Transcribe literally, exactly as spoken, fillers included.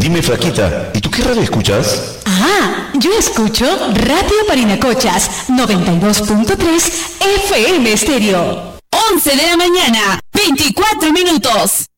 Dime, flaquita, ¿y tú qué radio escuchas? Ah, yo escucho Radio Parinacochas, noventa y dos punto tres F M Estéreo. once de la mañana, veinticuatro minutos.